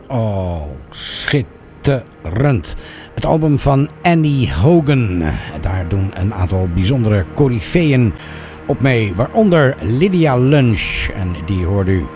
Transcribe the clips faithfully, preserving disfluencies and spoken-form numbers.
Oh, schitterend. Het album van Annie Hogan. Daar doen een aantal bijzondere coryfeeën op mee. Waaronder Lydia Lunch. En die hoorde u.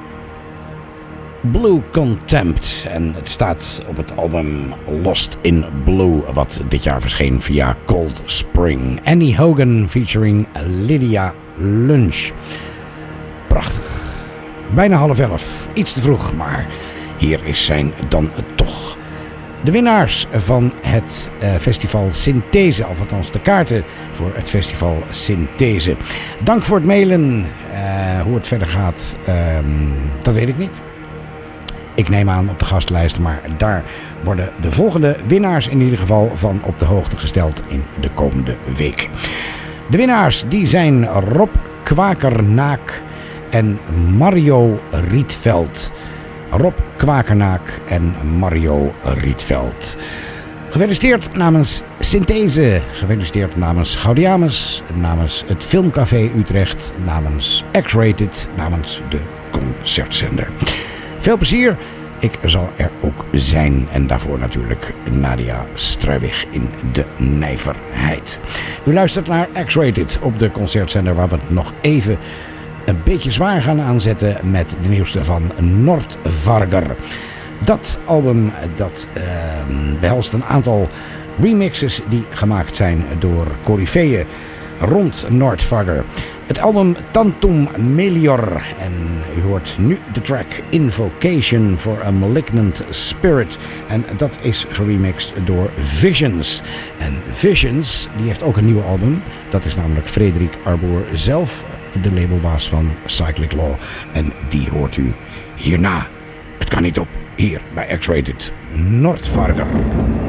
Blue Contempt. En het staat op het album Lost in Blue. Wat dit jaar verscheen via Cold Spring. Annie Hogan featuring Lydia Lunch. Prachtig. Bijna half elf. Iets te vroeg, maar hier is zijn dan toch. De winnaars van het uh, festival Synthese, of althans de kaarten voor het festival Synthese. Dank voor het mailen. Uh, hoe het verder gaat, uh, dat weet ik niet. Ik neem aan op de gastlijst, maar daar worden de volgende winnaars in ieder geval van op de hoogte gesteld in de komende week. De winnaars die zijn Rob Kwakernaak en Mario Rietveld. Rob Kwakernaak en Mario Rietveld. Gefeliciteerd namens Synthese, gefeliciteerd namens Gaudiamus, namens het Filmcafé Utrecht, namens X-Rated, namens de Concertzender. Veel plezier, ik zal er ook zijn en daarvoor natuurlijk Nadia Struijweg in de nijverheid. U luistert naar X-Rated op de Concertzender waar we het nog even een beetje zwaar gaan aanzetten met de nieuwste van Nordvarger. Dat album dat uh, behelst een aantal remixes die gemaakt zijn door coryfeeën rond Nordvarger. Het album Tantum Melior en u hoort nu de track Invocation for a Malignant Spirit en dat is geremixed door Visions. En Visions die heeft ook een nieuw album, dat is namelijk Frederik Arbour zelf, de labelbaas van Cyclic Law en die hoort u hierna. Het kan niet op, hier bij X-Rated Nordvarger.